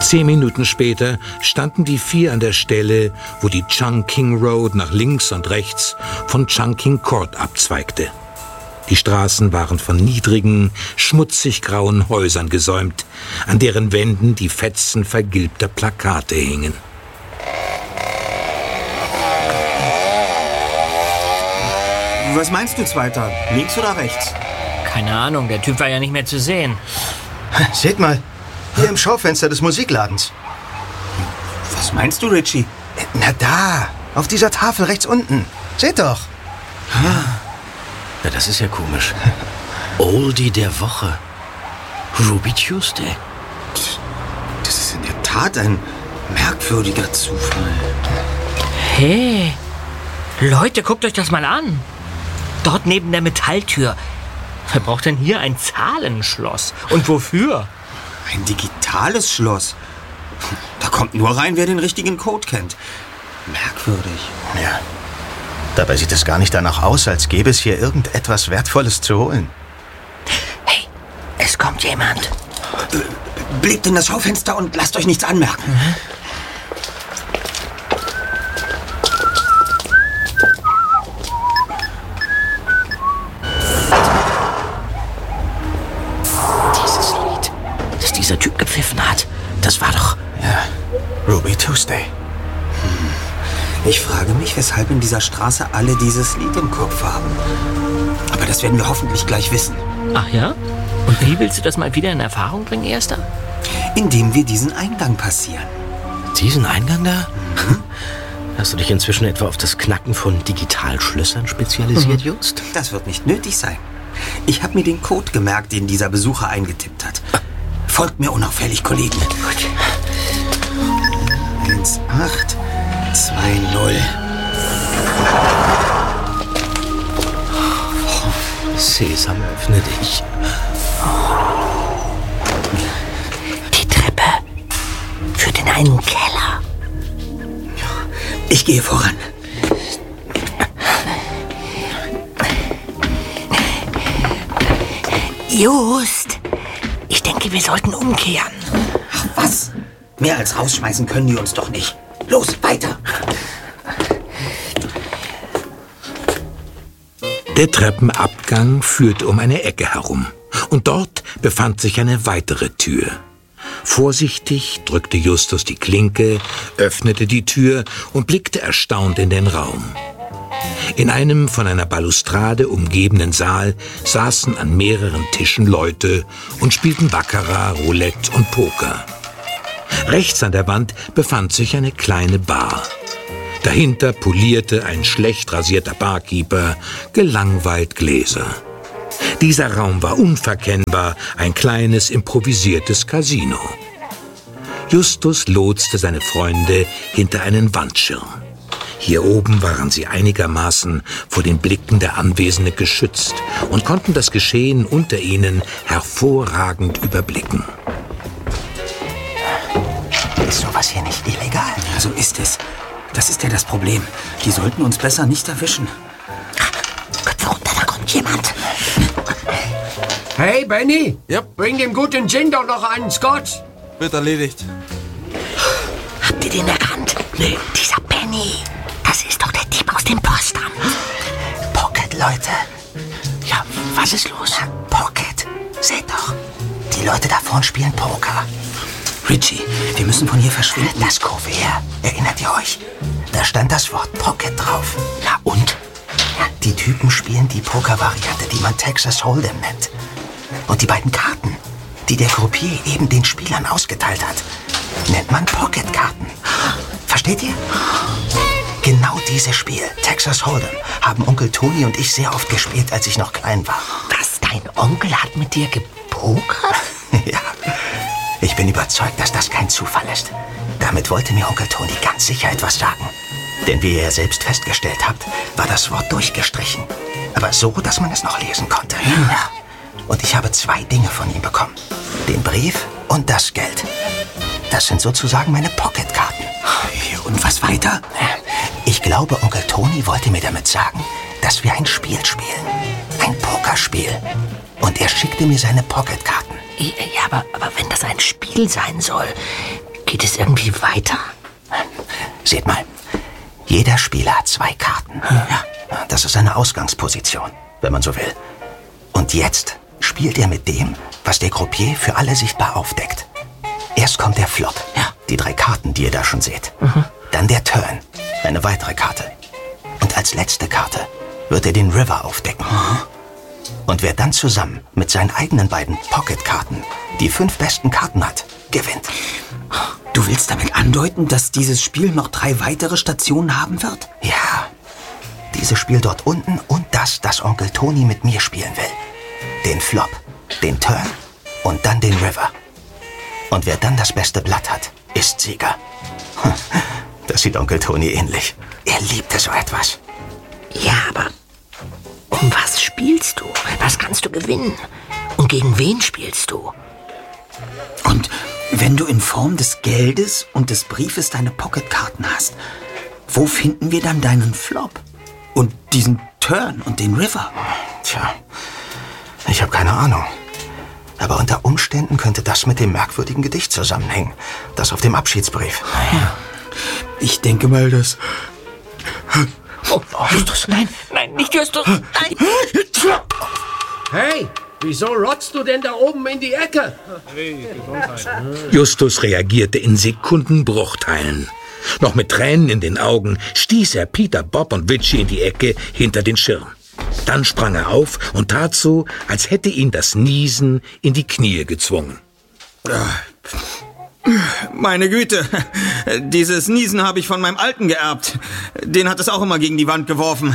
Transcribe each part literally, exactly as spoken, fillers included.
Zehn Minuten später standen die vier an der Stelle, wo die Chungking Road nach links und rechts von Chungking Court abzweigte. Die Straßen waren von niedrigen, schmutzig grauen Häusern gesäumt, an deren Wänden die Fetzen vergilbter Plakate hingen. Was meinst du, Zweiter? Links oder rechts? Keine Ahnung, der Typ war ja nicht mehr zu sehen. Seht mal, hier im Schaufenster des Musikladens. Was meinst du, Richie? Na da, auf dieser Tafel rechts unten. Seht doch. Ja, das ist ja komisch. Oldie der Woche. Ruby Tuesday. Das ist in der Tat ein merkwürdiger Zufall. Hey, Leute, guckt euch das mal an. Dort neben der Metalltür. Wer braucht denn hier ein Zahlenschloss? Und wofür? Ein digitales Schloss. Da kommt nur rein, wer den richtigen Code kennt. Merkwürdig. Ja. Dabei sieht es gar nicht danach aus, als gäbe es hier irgendetwas Wertvolles zu holen. Hey, es kommt jemand. Blickt in das Schaufenster und lasst euch nichts anmerken. Mhm. Dieses Lied, das dieser Typ gepfiffen hat, das war doch... Ja, Ruby Tuesday. Ich frage mich, weshalb in dieser Straße alle dieses Lied im Kopf haben. Aber das werden wir hoffentlich gleich wissen. Ach ja? Und wie willst du das mal wieder in Erfahrung bringen, Erster? Indem wir diesen Eingang passieren. Diesen Eingang da? Mhm. Hast du dich inzwischen etwa auf das Knacken von Digitalschlössern spezialisiert, mhm. Just? Das wird nicht nötig sein. Ich habe mir den Code gemerkt, den dieser Besucher eingetippt hat. Folgt mir unauffällig, Kollegen. Gut. eins acht zwei null. Sesam, öffne dich. Die Treppe führt in einen Keller. Ich gehe voran. Just, ich denke, wir sollten umkehren. Ach, was? Mehr als rausschmeißen können die uns doch nicht. Los, weiter! Der Treppenabgang führte um eine Ecke herum. Und dort befand sich eine weitere Tür. Vorsichtig drückte Justus die Klinke, öffnete die Tür und blickte erstaunt in den Raum. In einem von einer Balustrade umgebenen Saal saßen an mehreren Tischen Leute und spielten Baccarat, Roulette und Poker. Rechts an der Wand befand sich eine kleine Bar. Dahinter polierte ein schlecht rasierter Barkeeper gelangweilt Gläser. Dieser Raum war unverkennbar ein kleines improvisiertes Casino. Justus lotste seine Freunde hinter einen Wandschirm. Hier oben waren sie einigermaßen vor den Blicken der Anwesenden geschützt und konnten das Geschehen unter ihnen hervorragend überblicken. Ist sowas hier nicht illegal? Ja, so ist es. Das ist ja das Problem. Die sollten uns besser nicht erwischen. Köpfe runter, da kommt jemand. Hey, Benny! Ja? Bring dem guten Gin doch noch einen Scotch! Wird erledigt. Habt ihr den erkannt? Nee. Dieser Benny. Das ist doch der Typ aus dem Postamt. Pocket, Leute. Ja, was ist los? Pocket. Seht doch. Die Leute da vorne spielen Poker. Richie, wir müssen von hier verschwinden. Das Kuvert, erinnert ihr euch? Da stand das Wort Pocket drauf. Ja, und? Ja, die Typen spielen die Poker-Variante, die man Texas Hold'em nennt. Und die beiden Karten, die der Croupier eben den Spielern ausgeteilt hat, nennt man Pocket-Karten. Versteht ihr? Genau dieses Spiel, Texas Hold'em, haben Onkel Toni und ich sehr oft gespielt, als ich noch klein war. Was, dein Onkel hat mit dir gepokert? Ja. Ich bin überzeugt, dass das kein Zufall ist. Damit wollte mir Onkel Toni ganz sicher etwas sagen. Denn wie ihr ja selbst festgestellt habt, war das Wort durchgestrichen. Aber so, dass man es noch lesen konnte. Ja. Und ich habe zwei Dinge von ihm bekommen. Den Brief und das Geld. Das sind sozusagen meine Pocketkarten. Und was weiter? Ich glaube, Onkel Toni wollte mir damit sagen, dass wir ein Spiel spielen. Ein Pokerspiel. Und er schickte mir seine Pocketkarten. Ja, aber, aber wenn das ein Spiel sein soll, Geht es irgendwie weiter? Seht mal, jeder Spieler hat zwei Karten. Ja, das ist seine Ausgangsposition, wenn man so will. Und jetzt spielt er mit dem, was der Croupier für alle sichtbar aufdeckt. Erst kommt der Flop, ja, die drei Karten, die ihr da schon seht. Mhm. Dann der Turn, eine weitere Karte. Und als letzte Karte wird er den River aufdecken. Mhm. Und wer dann zusammen mit seinen eigenen beiden Pocket-Karten die fünf besten Karten hat, gewinnt. Du willst damit andeuten, dass dieses Spiel noch drei weitere Stationen haben wird? Ja. Dieses Spiel dort unten und das, das Onkel Tony mit mir spielen will. Den Flop, den Turn und dann den River. Und wer dann das beste Blatt hat, ist Sieger. Das sieht Onkel Tony ähnlich. Er liebte so etwas. Ja, aber um was spielst du? Was kannst du gewinnen? Und gegen wen spielst du? Und wenn du in Form des Geldes und des Briefes deine Pocketkarten hast, wo finden wir dann deinen Flop? Und diesen Turn und den River? Tja, ich habe keine Ahnung. Aber unter Umständen könnte das mit dem merkwürdigen Gedicht zusammenhängen. Das auf dem Abschiedsbrief. Ja. Ich denke mal, dass... Oh, Justus, nein, nein, nicht Justus, nein! Hey, wieso rotzt du denn da oben in die Ecke? Justus reagierte in Sekundenbruchteilen. Noch mit Tränen in den Augen stieß er Peter, Bob und Richie in die Ecke hinter den Schirm. Dann sprang er auf und tat so, als hätte ihn das Niesen in die Knie gezwungen. Meine Güte, dieses Niesen habe ich von meinem Alten geerbt. Den hat es auch immer gegen die Wand geworfen.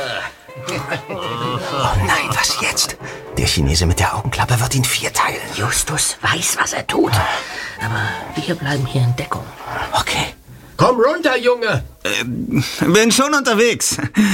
Oh nein, was jetzt? Der Chinese mit der Augenklappe wird ihn vierteilen. Justus weiß, was er tut. Aber wir bleiben hier in Deckung. Okay. Komm runter, Junge. Äh, bin schon unterwegs.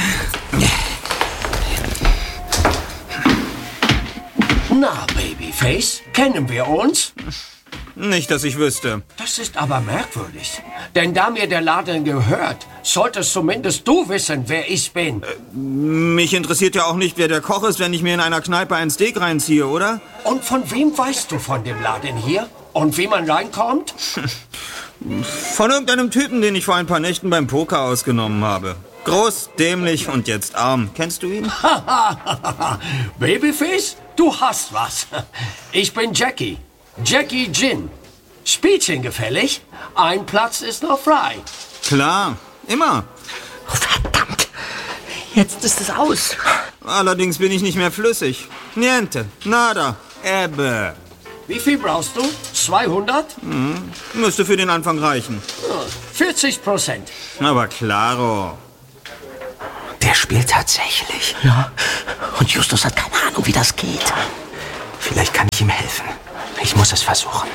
Na, Babyface, kennen wir uns? Nicht, dass ich wüsste. Das ist aber merkwürdig. Denn da mir der Laden gehört, solltest zumindest du wissen, wer ich bin. Äh, mich interessiert ja auch nicht, wer der Koch ist, wenn ich mir in einer Kneipe ein Steak reinziehe, oder? Und von wem weißt du von dem Laden hier? Und wie man reinkommt? Von irgendeinem Typen, den ich vor ein paar Nächten beim Poker ausgenommen habe. Groß, dämlich und jetzt arm. Kennst du ihn? Babyface, du hast was. Ich bin Jackie. Jackie Gin. Spielchen gefällig? Ein Platz ist noch frei. Klar, immer. Oh, verdammt. Jetzt ist es aus. Allerdings bin ich nicht mehr flüssig. Niente, nada, Ebbe. Wie viel brauchst du? zweihundert? Hm, müsste für den Anfang reichen. vierzig Prozent. Aber klaro. Der spielt tatsächlich. Ja, und Justus hat keine Ahnung, wie das geht. Vielleicht kann ich ihm helfen. Ich muss es versuchen.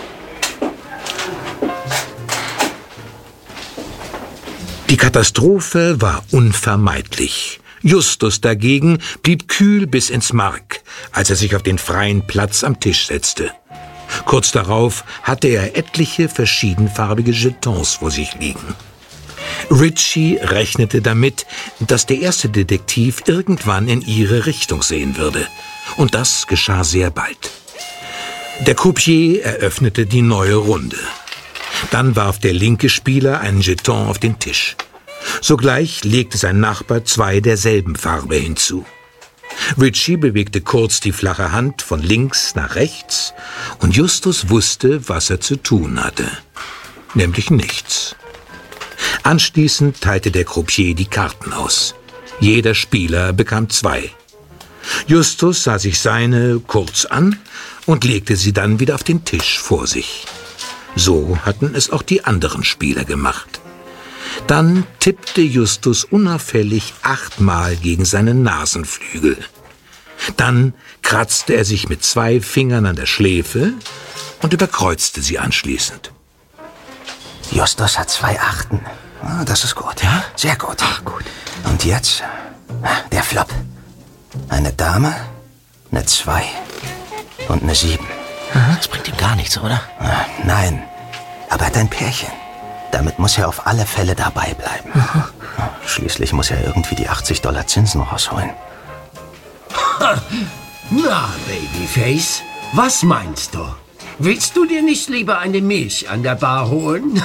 Die Katastrophe war unvermeidlich. Justus dagegen blieb kühl bis ins Mark, als er sich auf den freien Platz am Tisch setzte. Kurz darauf hatte er etliche verschiedenfarbige Jetons vor sich liegen. Richie rechnete damit, dass der erste Detektiv irgendwann in ihre Richtung sehen würde. Und das geschah sehr bald. Der Croupier eröffnete die neue Runde. Dann warf der linke Spieler einen Jeton auf den Tisch. Sogleich legte sein Nachbar zwei derselben Farbe hinzu. Richie bewegte kurz die flache Hand von links nach rechts und Justus wusste, was er zu tun hatte. Nämlich nichts. Anschließend teilte der Croupier die Karten aus. Jeder Spieler bekam zwei. Justus sah sich seine kurz an und legte sie dann wieder auf den Tisch vor sich. So hatten es auch die anderen Spieler gemacht. Dann tippte Justus unauffällig achtmal gegen seinen Nasenflügel. Dann kratzte er sich mit zwei Fingern an der Schläfe und überkreuzte sie anschließend. Justus hat zwei Achten. Ah, das ist gut. Ja? Sehr gut. Ach, gut. Und jetzt der Flop. Eine Dame, eine Zwei und eine Sieben. Aha, das bringt ihm gar nichts, oder? Ah, nein, aber er hat ein Pärchen. Damit muss er auf alle Fälle dabei bleiben. Mhm. Schließlich muss er irgendwie die achtzig Dollar Zinsen rausholen. Na, Babyface, was meinst du? Willst du dir nicht lieber eine Milch an der Bar holen?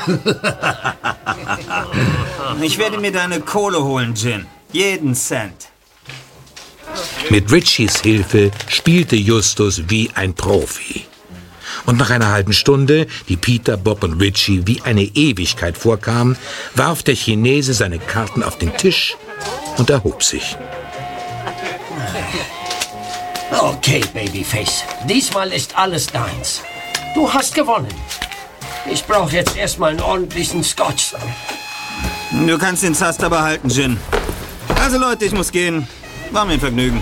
Ich werde mir deine Kohle holen, Gin. Jeden Cent. Mit Richies Hilfe spielte Justus wie ein Profi. Und nach einer halben Stunde, die Peter, Bob und Richie wie eine Ewigkeit vorkam, warf der Chinese seine Karten auf den Tisch und erhob sich. Okay, Babyface. Diesmal ist alles deins. Du hast gewonnen. Ich brauche jetzt erstmal einen ordentlichen Scotch. Du kannst den Zaster behalten, Gin. Also Leute, ich muss gehen. War mir ein Vergnügen.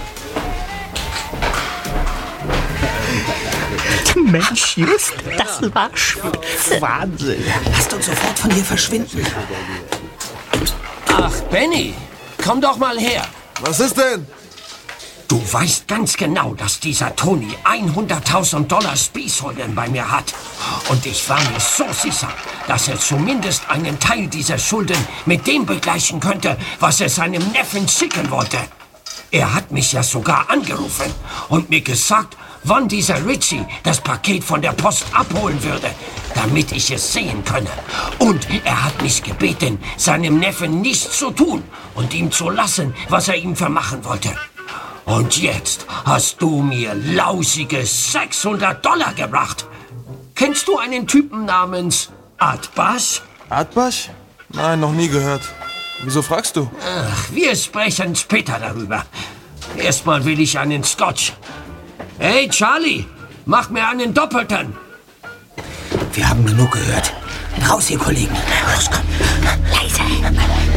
Mensch, Just, das war spitze. Wahnsinn. Lasst uns sofort von hier verschwinden. Ach, Benny, komm doch mal her. Was ist denn? Du weißt ganz genau, dass dieser Tony hunderttausend Dollar Spießholden bei mir hat. Und ich war mir so sicher, dass er zumindest einen Teil dieser Schulden mit dem begleichen könnte, was er seinem Neffen schicken wollte. Er hat mich ja sogar angerufen und mir gesagt, wann dieser Richie das Paket von der Post abholen würde, damit ich es sehen könne. Und er hat mich gebeten, seinem Neffen nichts zu tun und ihm zu lassen, was er ihm vermachen wollte. Und jetzt hast du mir lausige sechshundert Dollar gebracht. Kennst du einen Typen namens Atbash? Atbash? Nein, noch nie gehört. Wieso fragst du? Ach, wir sprechen später darüber. Erstmal will ich einen Scotch. Hey, Charlie, mach mir einen Doppelten. Wir haben genug gehört. Raus hier, Kollegen. Los, komm. Leise.